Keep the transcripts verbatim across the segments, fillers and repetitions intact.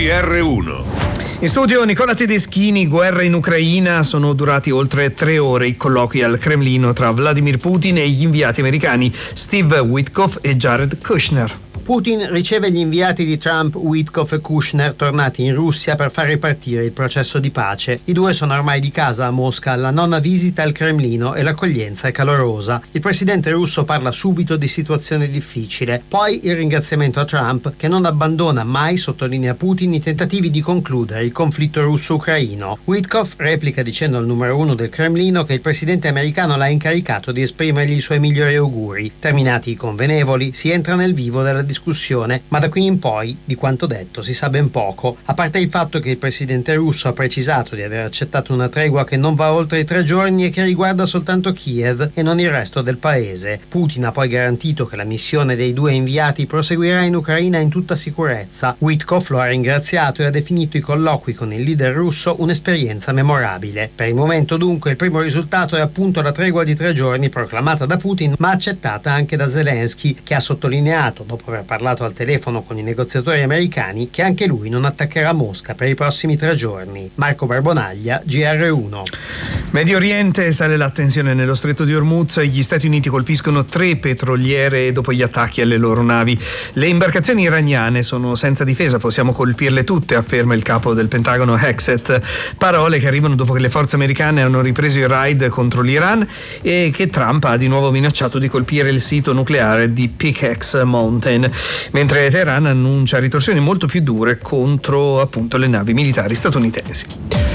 G R uno. In studio Nicola Tedeschini. Guerra in Ucraina. Sono durati oltre tre ore i colloqui al Cremlino tra Vladimir Putin e gli inviati americani Steve Witkoff e Jared Kushner. Putin riceve gli inviati di Trump, Witkoff e Kushner, tornati in Russia per far ripartire il processo di pace. I due sono ormai di casa a Mosca alla nona visita al Cremlino e l'accoglienza è calorosa. Il presidente russo parla subito di situazione difficile. Poi il ringraziamento a Trump, che non abbandona mai, sottolinea Putin, i tentativi di concludere il conflitto russo-ucraino. Witkoff replica dicendo al numero uno del Cremlino che il presidente americano l'ha incaricato di esprimergli i suoi migliori auguri. Terminati i convenevoli, si entra nel vivo della discussione. discussione, ma da qui in poi, di quanto detto, si sa ben poco, a parte il fatto che il presidente russo ha precisato di aver accettato una tregua che non va oltre i tre giorni e che riguarda soltanto Kiev e non il resto del paese. Putin ha poi garantito che la missione dei due inviati proseguirà in Ucraina in tutta sicurezza. Witkoff lo ha ringraziato e ha definito i colloqui con il leader russo un'esperienza memorabile. Per il momento dunque il primo risultato è appunto la tregua di tre giorni proclamata da Putin, ma accettata anche da Zelensky, che ha sottolineato, dopo aver parlato al telefono con i negoziatori americani, che anche lui non attaccherà Mosca per i prossimi tre giorni. Marco Barbonaglia, G R uno. Medio Oriente, sale la tensione nello stretto di Hormuz. Gli Stati Uniti colpiscono tre petroliere dopo gli attacchi alle loro navi. Le imbarcazioni iraniane sono senza difesa, possiamo colpirle tutte, afferma il capo del Pentagono Hexet. Parole che arrivano dopo che le forze americane hanno ripreso il raid contro l'Iran e che Trump ha di nuovo minacciato di colpire il sito nucleare di Pickaxe Mountain, mentre Teheran annuncia ritorsioni molto più dure contro appunto le navi militari statunitensi.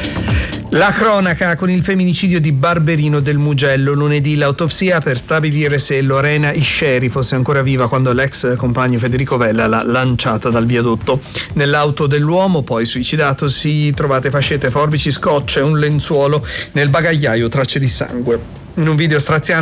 La cronaca con il femminicidio di Barberino del Mugello. Lunedì l'autopsia per stabilire se Lorena Isceri fosse ancora viva quando l'ex compagno Federico Vella l'ha lanciata dal viadotto. Nell'auto dell'uomo, poi suicidato, si trovate fascette, forbici, scotch e un lenzuolo. Nel bagagliaio tracce di sangue. In un video straziante